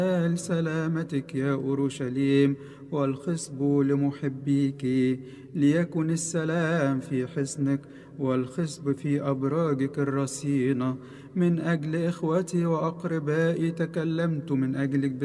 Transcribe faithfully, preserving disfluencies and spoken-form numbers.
سلامتك يا أورشليم والخصب لمحبيك، ليكن السلام في حصنك والخصب في أبراجك الرصينة. من أجل إخوتي وأقربائي تكلمت من أجلك